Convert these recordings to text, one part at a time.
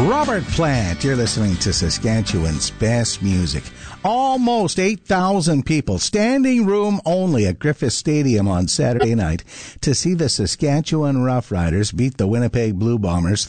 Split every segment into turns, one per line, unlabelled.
Robert Plant, you're listening to Saskatchewan's best music. Almost 8,000 people, standing room only at Griffith Stadium on Saturday night to see the Saskatchewan Roughriders beat the Winnipeg Blue Bombers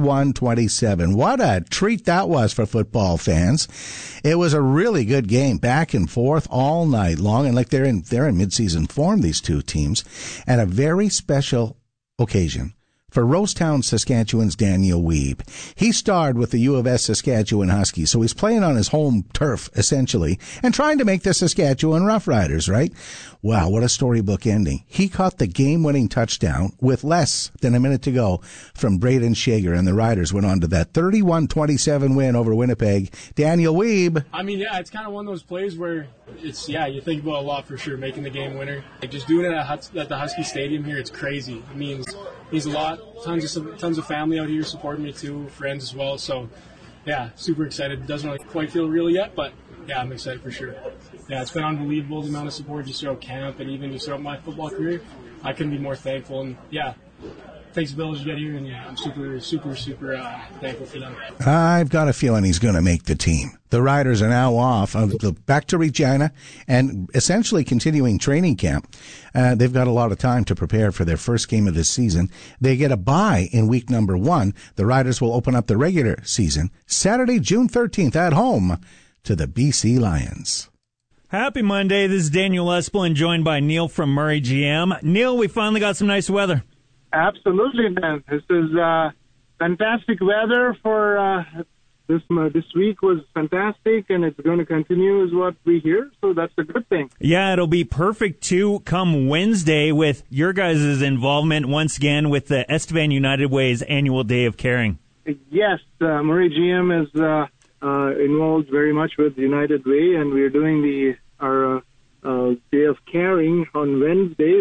31-27. What a treat that was for football fans. It was a really good game, back and forth all night long, and like they're in mid-season form, these two teams, and a very special occasion for Rosetown, Saskatchewan's Daniel Wiebe. He starred with the U of S Saskatchewan Huskies, so he's playing on his home turf, essentially, and trying to make the Saskatchewan Roughriders, right? Wow, what a storybook ending. He caught the game-winning touchdown with less than a minute to go from Braden Shager, and the Riders went on to that 31-27 win over Winnipeg. Daniel Wiebe.
I mean, yeah, it's kind of one of those plays where you think about a lot for sure, making the game winner. Like, just doing it at the Husky Stadium here, it's crazy. It means a lot. Tons of family out here supporting me too, friends as well. So, yeah, super excited. Doesn't really quite feel real yet, but yeah, I'm excited for sure. Yeah, it's been unbelievable, the amount of support just throughout camp and even just throughout my football career. I couldn't be more thankful, and yeah, takes a village to get here, and yeah, I'm super thankful for them.
I've got a feeling he's going to make the team. The Riders are now off, back to Regina, and essentially continuing training camp. They've got a lot of time to prepare for their first game of this season. They get a bye in week number 1. The Riders will open up the regular season Saturday, June 13th at home to the BC Lions.
Happy Monday. This is Daniel Espelin, joined by Neil from Murray GM. Neil, we finally got some nice weather.
Absolutely, man. This is fantastic weather for this week. Was fantastic, and it's going to continue is what we hear, so that's a good thing.
Yeah, it'll be perfect, too, come Wednesday with your guys' involvement once again with the Estevan United Way's annual Day of Caring.
Yes, Murray GM is involved very much with United Way, and we're doing our Day of Caring on Wednesday.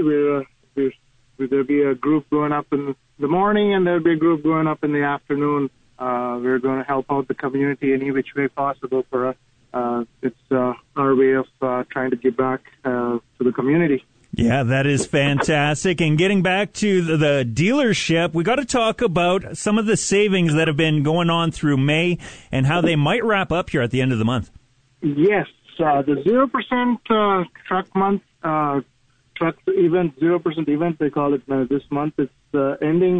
There'll be a group going up in the morning, and there'll be a group going up in the afternoon. We're going to help out the community any which way possible for us. It's our way of trying to give back to the community.
Yeah, that is fantastic. And getting back to the dealership, we got to talk about some of the savings that have been going on through May and how they might wrap up here at the end of the month.
Yes, the 0% truck month, truck event, 0% event, they call it this month. It's ending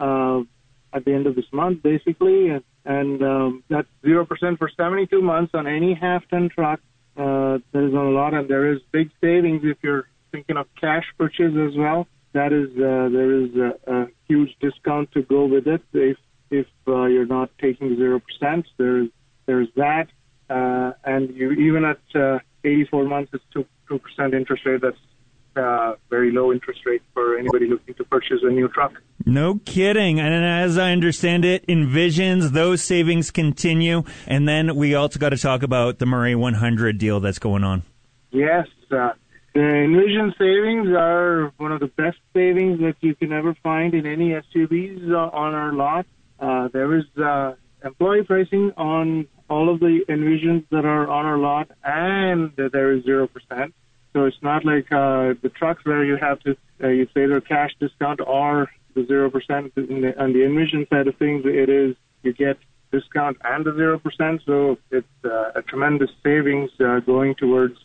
at the end of this month, basically, and that's 0% for 72 months on any half-ton truck. There is a lot, and there is big savings if you're thinking of cash purchase as well. There is a huge discount to go with it if you're not taking 0%. There's that, and you even at 84 months, it's 2% interest rate. That's very low interest rate for anybody looking to purchase a new truck.
No kidding. And as I understand it, Envisions, those savings continue. And then we also got to talk about the Murray 100 deal that's going on.
Yes. The Envision savings are one of the best savings that you can ever find in any SUVs on our lot. There is employee pricing on all of the Envisions that are on our lot, and there is 0%. So it's not like the trucks where you have to you pay their cash discount or the 0%. On the Envision side of things, it is you get discount and the 0%. So it's a tremendous savings going towards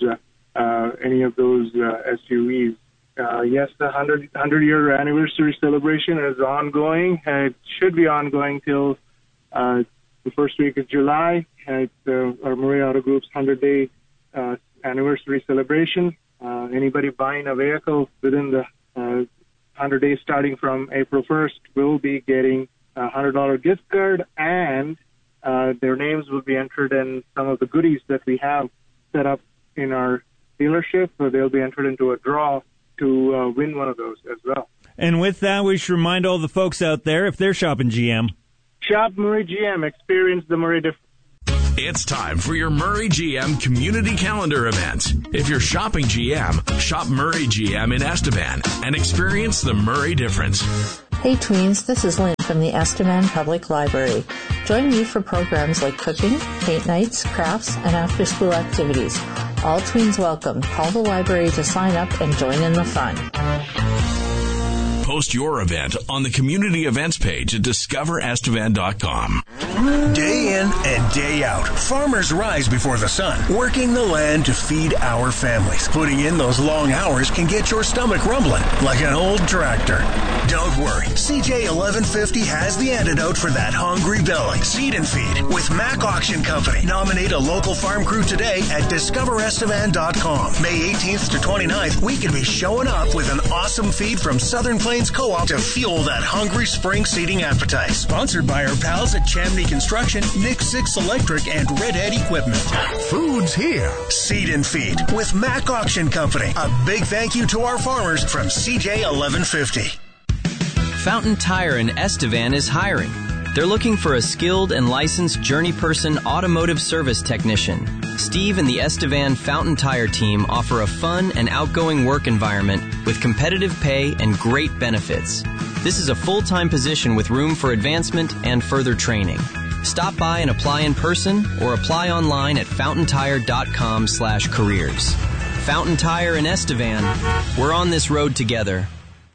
any of those SUVs. Yes, the 100-year anniversary celebration is ongoing. It should be ongoing till the first week of July. It's our Murray Auto Group's 100-day anniversary celebration. Anybody buying a vehicle within the 100 days starting from April 1st will be getting a $100 gift card, and their names will be entered in some of the goodies that we have set up in our dealership. So they'll be entered into a draw to win one of those as well.
And with that, we should remind all the folks out there, if they're shopping GM,
shop Murray GM. Experience the Murray difference.
It's time for your Murray GM Community Calendar event. If you're shopping GM, shop Murray GM in Estevan and experience the Murray difference.
Hey tweens, this is Lynn from the Estevan Public Library. Join me for programs like cooking, paint nights, crafts, and after-school activities. All tweens welcome. Call the library to sign up and join in the fun.
Post your event on the community events page at discoverestevan.com.
Day in and day out, farmers rise before the sun, working the land to feed our families. Putting in those long hours can get your stomach rumbling like an old tractor. Don't worry, CJ 1150 has the antidote for that hungry belly. Seed and Feed with Mac Auction Company. Nominate a local farm crew today at discoverestevan.com. May 18th to 29th, we could be showing up with an awesome feed from Southern Plains Co-op to fuel that hungry spring seeding appetite. Sponsored by our pals at Chamney Construction, Nick Six Electric, and Red Hat Equipment.
Food's here.
Seed and Feed with Mac Auction Company. A big thank you to our farmers from CJ 1150.
Fountain Tire in Estevan is hiring. They're looking for a skilled and licensed journeyperson automotive service technician. Steve and the Estevan Fountain Tire team offer a fun and outgoing work environment with competitive pay and great benefits. This is a full-time position with room for advancement and further training. Stop by and apply in person or apply online at fountaintire.com/careers. Fountain Tire in Estevan. We're on this road together.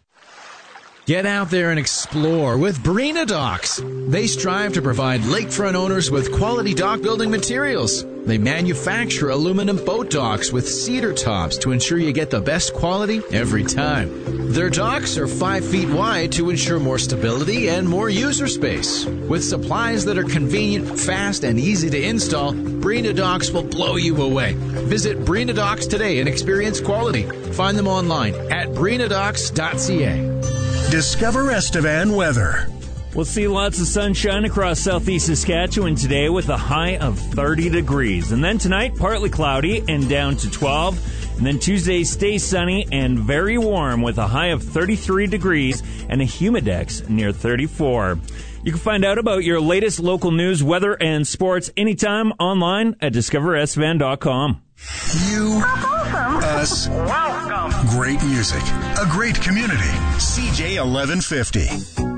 Get out there and explore with Breena Docks. They strive to provide lakefront owners with quality dock building materials. They manufacture aluminum boat docks with cedar tops to ensure you get the best quality every time. Their docks are 5 feet wide to ensure more stability and more user space. With supplies that are convenient, fast, and easy to install, Breena Docks will blow you away. Visit Breena Docks today and experience quality. Find them online at breenadocks.ca.
Discover Estevan weather.
We'll see lots of sunshine across southeast Saskatchewan today with a high of 30 degrees. And then tonight, partly cloudy and down to 12. And then Tuesday stays sunny and very warm with a high of 33 degrees and a humidex near 34. You can find out about your latest local news, weather, and sports anytime online at discoverestevan.com.
You, us, welcome. Great music, a great community. CJ 1150.